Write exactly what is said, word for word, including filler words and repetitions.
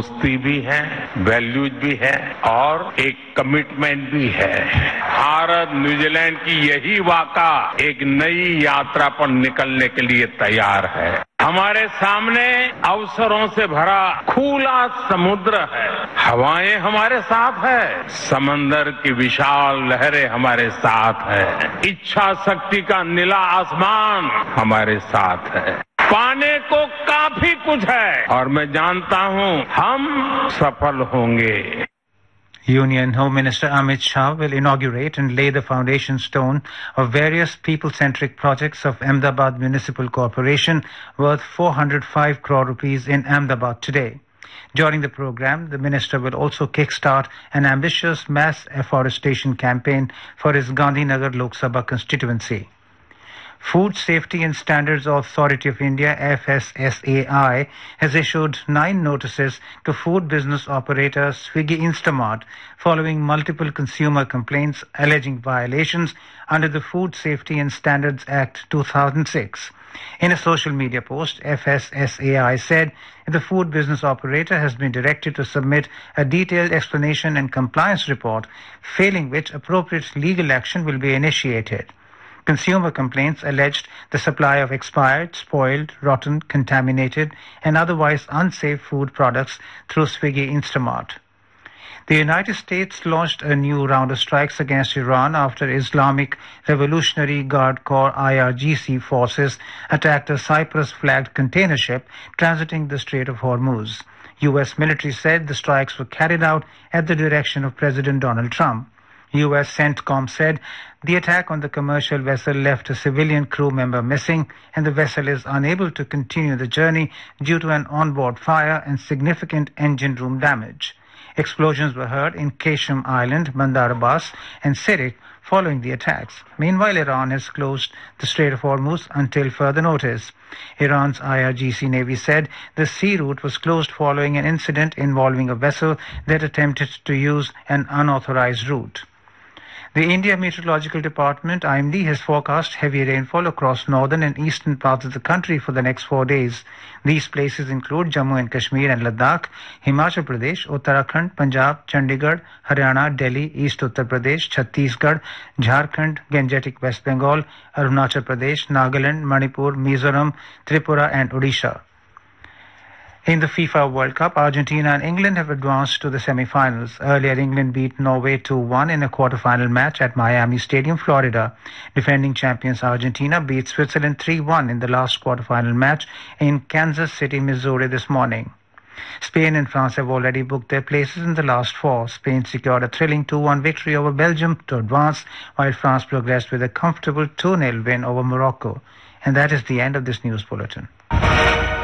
दोस्ती भी है, वैल्यूज भी है और एक कमिटमेंट भी है। भारत न्यूजीलैंड की यही वाका एक नई यात्रा पर निकलने के लिए तैयार है। हमारे सामने अवसरों से भरा खुला समुद्र है, हवाएं हमारे साथ है, समंदर की विशाल लहरें हमारे साथ है, इच्छा शक्ति का नीला आसमान हमारे साथ है। पाने को काफी कुछ है और मैं जानता हूं हम सफल होंगे। Union Home Minister Amit Shah will inaugurate and lay the foundation stone of various people-centric projects of Ahmedabad Municipal Corporation worth four hundred five crore rupees in Ahmedabad today. During the program, the minister will also kickstart an ambitious mass afforestation campaign for his Gandhinagar Lok Sabha constituency. Food Safety and Standards Authority of India, F S S A I, has issued nine notices to food business operator Swiggy Instamart following multiple consumer complaints alleging violations under the Food Safety and Standards Act two thousand six. In a social media post, F S S A I said the food business operator has been directed to submit a detailed explanation and compliance report, failing which appropriate legal action will be initiated. Consumer complaints alleged the supply of expired, spoiled, rotten, contaminated, and otherwise unsafe food products through Swiggy Instamart. The United States launched a new round of strikes against Iran after Islamic Revolutionary Guard Corps I R G C forces attacked a Cyprus-flagged container ship transiting the Strait of Hormuz. U S military said the strikes were carried out at the direction of President Donald Trump. U S CENTCOM said the attack on the commercial vessel left a civilian crew member missing and the vessel is unable to continue the journey due to an onboard fire and significant engine room damage. Explosions were heard in Qeshm Island, Bandar Abbas and Sirik following the attacks. Meanwhile, Iran has closed the Strait of Hormuz until further notice. Iran's I R G C Navy said the sea route was closed following an incident involving a vessel that attempted to use an unauthorized route. The India Meteorological Department, I M D, has forecast heavy rainfall across northern and eastern parts of the country for the next four days. These places include Jammu and Kashmir and Ladakh, Himachal Pradesh, Uttarakhand, Punjab, Chandigarh, Haryana, Delhi, East Uttar Pradesh, Chhattisgarh, Jharkhand, Gangetic West Bengal, Arunachal Pradesh, Nagaland, Manipur, Mizoram, Tripura and Odisha. In the FIFA World Cup, Argentina and England have advanced to the semi-finals. Earlier, England beat Norway two one in a quarter-final match at Miami Stadium, Florida. Defending champions Argentina beat Switzerland three one in the last quarter-final match in Kansas City, Missouri this morning. Spain and France have already booked their places in the last four. Spain secured a thrilling two one victory over Belgium to advance, while France progressed with a comfortable two nil win over Morocco. And that is the end of this news bulletin.